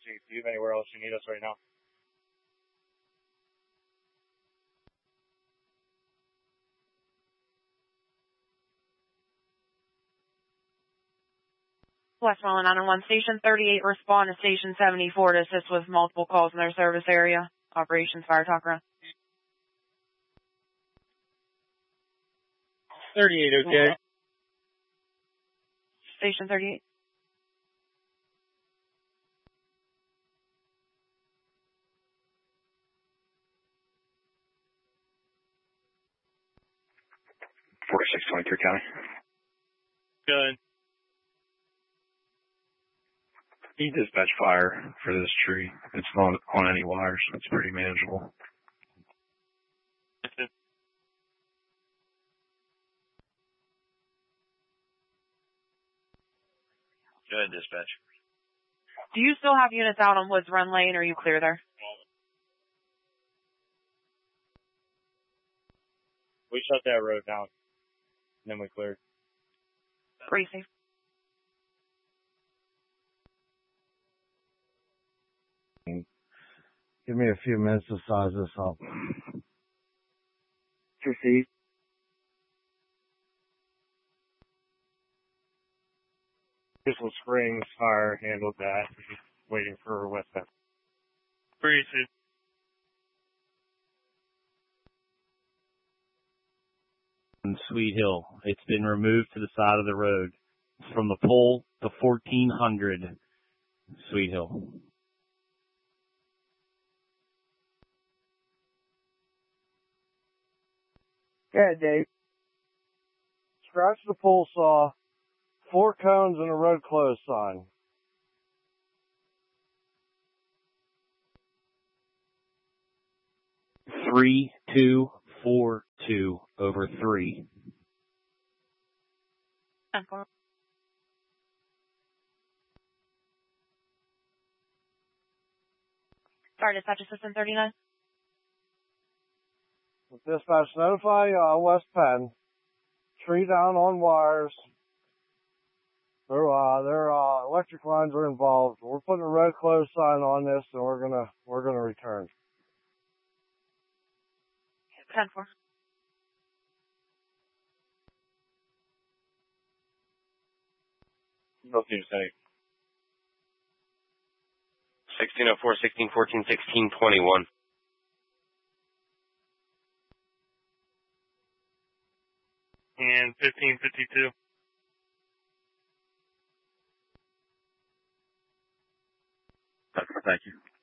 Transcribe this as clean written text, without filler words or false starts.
Chief. Do you have anywhere else you need us right now? Westmoreland 911 Station 38, respond to Station 74 to assist with multiple calls in their service area. Operations Fire Talk Run. 38, okay. Station 38. County. Good. He dispatch fire for this tree. It's not on any wires, so it's pretty manageable. Go ahead, dispatch. Do you still have units out on Woods Run Lane, or are you clear there? We shut that road down. And then we cleared. Pretty safe. Give me a few minutes to size this up. Proceed. Crystal Springs Fire handled that. Just waiting for West End. Proceed. Sweet Hill. It's been removed to the side of the road from the pole to 1400 Sweet Hill. Yeah, Dave. Scratch the pole saw, 4 cones and a road closed sign. Three, 2, 4, 2 over 3. Sorry, dispatch assistant 39. Dispatch, notify West Penn. Tree down on wires. Their electric lines are involved. We're putting a road closed sign on this, and we're gonna return. 10-4. Both units, 1604, 1614, 1621. And 1552. Thank you.